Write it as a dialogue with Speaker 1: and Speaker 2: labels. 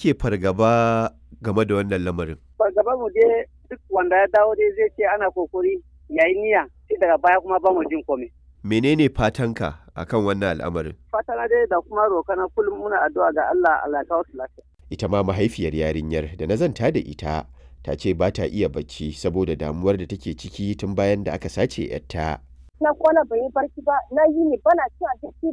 Speaker 1: kuke fargaba game da wannan lamarin?
Speaker 2: Fargabar mu dai duk wanda ya dawo dai zai ce ana kokari yayi niyya sai daga baya kuma ba mu jin komai.
Speaker 1: Menene fatanka akan wannan al'amarin?
Speaker 2: Fatana dai da kuma rokana kullum muna addu'a ga Allah ya kawo su lafiya.
Speaker 1: Ita ma mahaifiyar yarinyar da na zanta da ita ta ce ba ta iya bacci saboda damuwar da take ciki tun bayan da aka sace 'yarta.
Speaker 3: Na kwana ban yi barci ba, na yi ni bana cin abinci